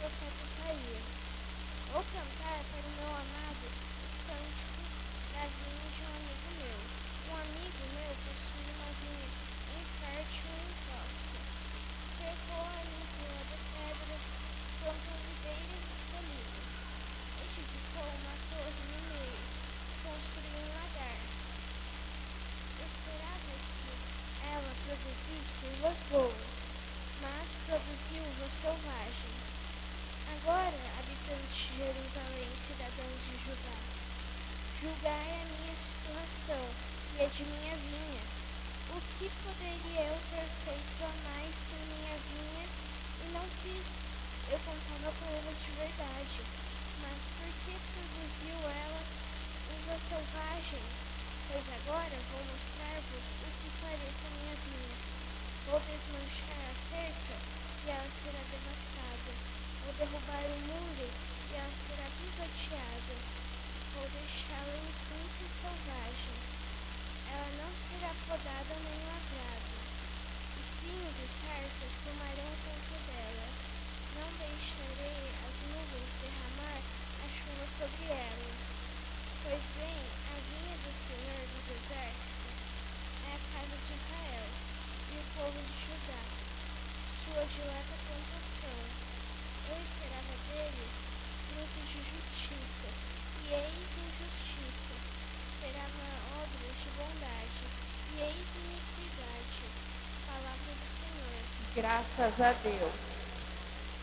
profeta Isaías. Vou cantar para o meu amado cântico da vinha de um amigo meu. Um amigo meu possui uma vinha infértil em costa. Cercou a limpeza de pedras, plantou videiras escolhidas. Edificou uma torre no meio, construiu um lagar. Esperava que ela produzisse uvas boas, mas produziu uvas selvagens. Agora, habitantes de Jerusalém, cidadãos de Judá, julgai a minha situação e a de minha vinha. O que poderia eu ter feito a mais que minha vinha e não fiz? Eu contava com uvas de verdade, mas por que produziu ela uvas selvagens? Pois agora vou mostrar-vos o que farei com minha vinha. Vou desmanchar a cerca e ela será devastada. Vou derrubar o muro e ela será pisoteada. Vou deixá-la em campo selvagem. Ela não será podada nem lavrada. Espinhos e sarças tomarão conta dela. Não deixarei as nuvens derramar a chuva sobre ela. Pois bem, a vinha do Senhor dos Exércitos é a casa de Israel e o povo de Judá, sua dileta plantação. Eu esperava dele frutos de justiça, e eis injustiça. Esperava obras de bondade, e eis iniquidade. Palavra do Senhor. Graças a Deus.